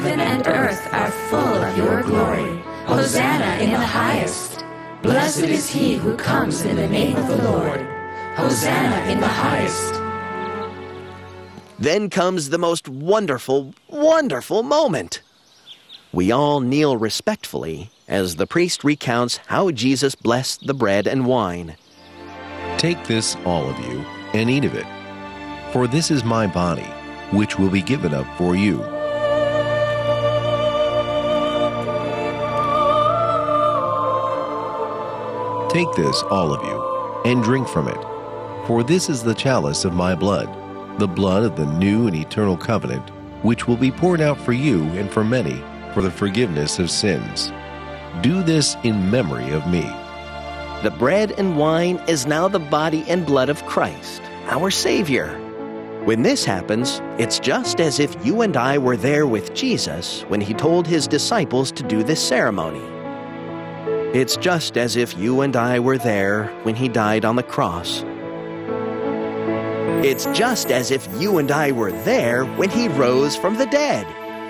Heaven and earth are full of your glory. Hosanna in the highest. Blessed is he who comes in the name of the Lord. Hosanna in the highest. Then comes the most wonderful, wonderful moment. We all kneel respectfully as the priest recounts how Jesus blessed the bread and wine. Take this, all of you, and eat of it, for this is my body, which will be given up for you. Take this, all of you, and drink from it, for this is the chalice of my blood, the blood of the new and eternal covenant, which will be poured out for you and for many for the forgiveness of sins. Do this in memory of me. The bread and wine is now the body and blood of Christ, our Savior. When this happens, it's just as if you and I were there with Jesus when he told his disciples to do this ceremony. It's just as if you and I were there when he died on the cross. It's just as if you and I were there when he rose from the dead.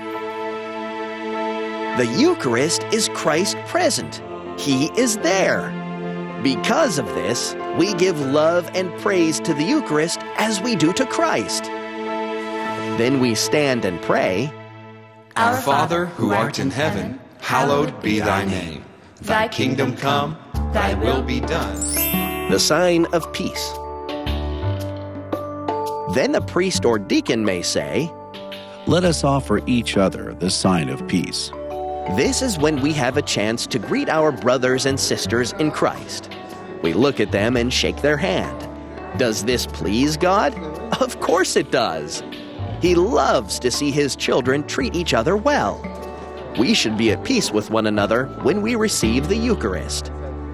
The Eucharist is Christ present. He is there. Because of this, we give love and praise to the Eucharist as we do to Christ. Then we stand and pray, Our Father, who art in heaven, hallowed be thy name. Thy kingdom come, thy will be done. the sign of peace. Then a priest or deacon may say, Let us offer each other the sign of peace. This is when we have a chance to greet our brothers and sisters in Christ. We look at them and shake their hand. Does this please God? Of course it does. He loves to see his children treat each other well. We should be at peace with one another when we receive the Eucharist.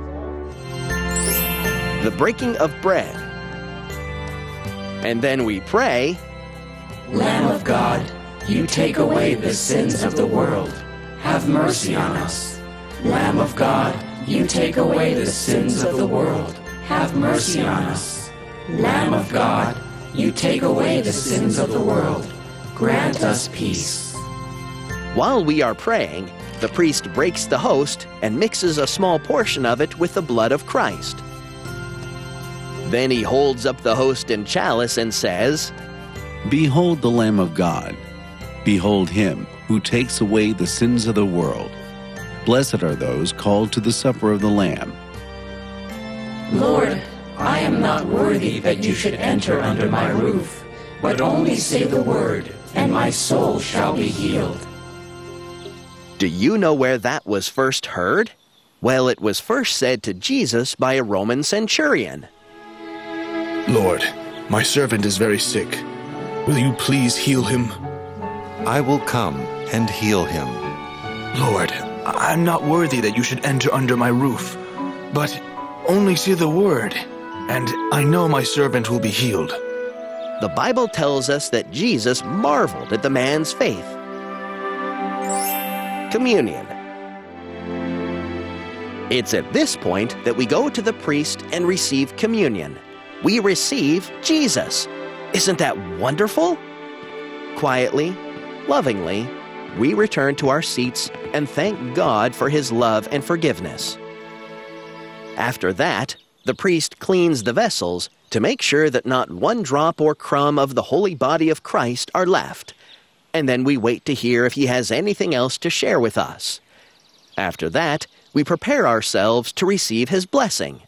The breaking of bread. And then we pray, Lamb of God, you take away the sins of the world. Have mercy on us. Lamb of God, you take away the sins of the world. Have mercy on us. Lamb of God, you take away the sins of the world. Grant us peace. While we are praying, the priest breaks the host and mixes a small portion of it with the blood of Christ. Then he holds up the host and chalice and says, Behold the Lamb of God. Behold him who takes away the sins of the world. Blessed are those called to the supper of the Lamb. Lord, I am not worthy that you should enter under my roof, but only say the word, and my soul shall be healed. Do you know where that was first heard? Well, it was first said to Jesus by a Roman centurion. Lord, my servant is very sick. Will you please heal him? I will come and heal him. Lord, I'm not worthy that you should enter under my roof, but only say the word, and I know my servant will be healed. The Bible tells us that Jesus marveled at the man's faith. Communion. It's at this point that we go to the priest and receive communion. We receive Jesus. Isn't that wonderful? Quietly, lovingly, we return to our seats and thank God for his love and forgiveness. After that, the priest cleans the vessels to make sure that not one drop or crumb of the holy body of Christ are left, and then we wait to hear if he has anything else to share with us. After that, we prepare ourselves to receive his blessing.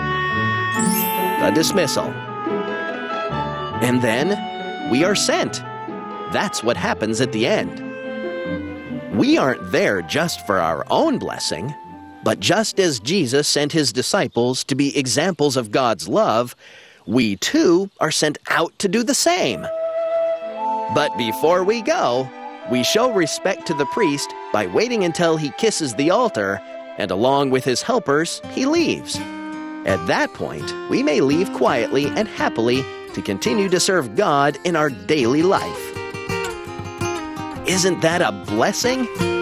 A dismissal. And then we are sent. That's what happens at the end. We aren't there just for our own blessing, but just as Jesus sent his disciples to be examples of God's love, we too are sent out to do the same. But before we go, we show respect to the priest by waiting until he kisses the altar, and along with his helpers, he leaves. At that point, we may leave quietly and happily to continue to serve God in our daily life. Isn't that a blessing?